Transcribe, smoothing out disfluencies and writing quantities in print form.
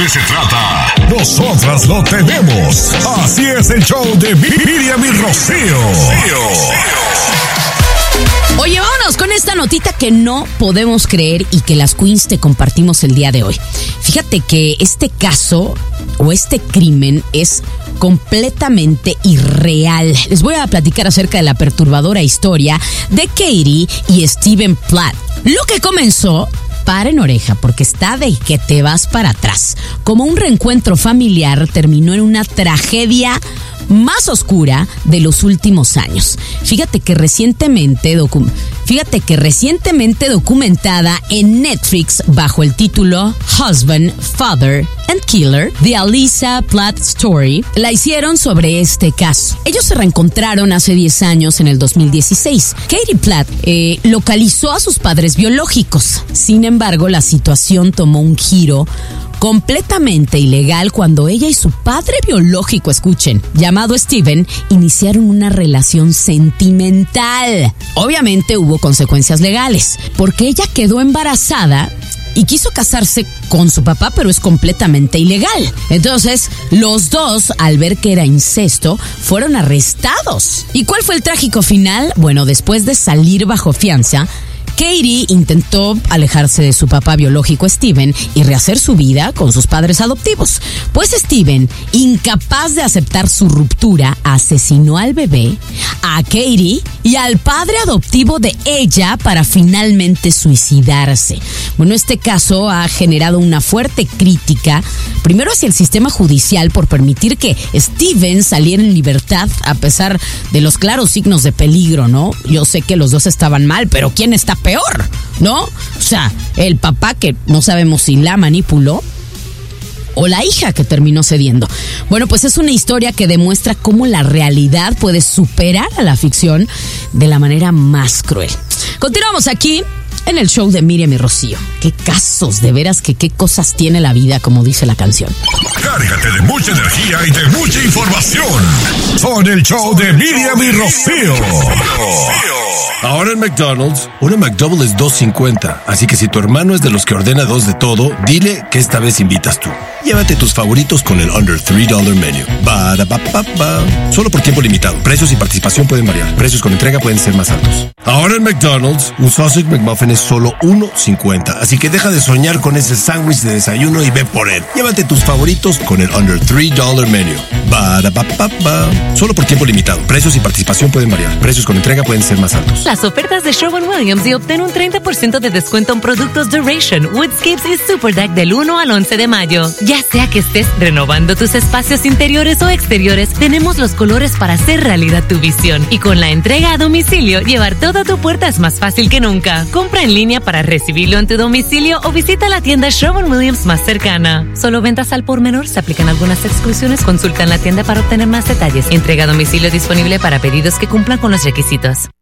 que se trata, nosotras lo tenemos. Así es el show de Miriam y Rocío. Oye, vámonos con esta notita que no podemos creer y que las Queens te compartimos el día de hoy. Fíjate que este caso o este crimen es completamente irreal. Les voy a platicar acerca de la perturbadora historia de Katie y Steven Platt. Lo que comenzó, paren oreja porque está de que te vas para atrás. Como un reencuentro familiar, terminó en una tragedia más oscura de los últimos años. Fíjate que recientemente documentada en Netflix bajo el título Husband, Father and Killer, The Alyssa Platt Story, la hicieron sobre este caso. Ellos se reencontraron hace 10 años en el 2016. Katie Platt localizó a sus padres biológicos. Sin embargo, la situación tomó un giro completamente ilegal cuando ella y su padre biológico, escuchen, llamado Steven, iniciaron una relación sentimental. Obviamente hubo consecuencias legales, porque ella quedó embarazada y quiso casarse con su papá, pero es completamente ilegal. Entonces, los dos, al ver que era incesto, fueron arrestados. ¿Y cuál fue el trágico final? Bueno, después de salir bajo fianza, Katie intentó alejarse de su papá biológico Steven y rehacer su vida con sus padres adoptivos. Pues Steven, incapaz de aceptar su ruptura, asesinó al bebé, a Katie y al padre adoptivo de ella para finalmente suicidarse. Bueno, este caso ha generado una fuerte crítica, primero hacia el sistema judicial por permitir que Steven saliera en libertad a pesar de los claros signos de peligro, ¿no? Yo sé que los dos estaban mal, pero ¿quién está peor? ¿No? O sea, el papá que no sabemos si la manipuló o la hija que terminó cediendo. Bueno, pues es una historia que demuestra cómo la realidad puede superar a la ficción de la manera más cruel. Continuamos aquí en el show de Miriam y Rocío. Qué casos, de veras que qué cosas tiene la vida, como dice la canción. Cárgate de mucha energía y de mucha información con el show de Miriam y Rocío. Ahora en McDonald's, una McDouble es $2.50. Así que si tu hermano es de los que ordena 2 de todo, dile que esta vez invitas tú. Llévate tus favoritos con el Under $3 Menu. Solo por tiempo limitado. Precios y participación pueden variar. Precios con entrega pueden ser más altos. Ahora en McDonald's, un Sausage McMuffin es solo $1.50. Así que deja de soñar con ese sándwich de desayuno y ve por él. Llévate tus favoritos con el Under $3 Menu. Solo por tiempo limitado. Precios y participación pueden variar. Precios con entrega pueden ser más altos. Las ofertas de Sherwin-Williams y obtén un 30% de descuento en productos Duration, Woodscapes y Super Deck del 1 al 11 de mayo. Ya sea que estés renovando tus espacios interiores o exteriores, tenemos los colores para hacer realidad tu visión. Y con la entrega a domicilio, llevar todo a tu puerta es más fácil que nunca. Compra en línea para recibirlo en tu domicilio o visita la tienda Sherwin-Williams más cercana. Solo ventas al por menor, se aplican algunas exclusiones. Consulta en la tienda para obtener más detalles. Entrega a domicilio disponible para pedidos que cumplan con los requisitos.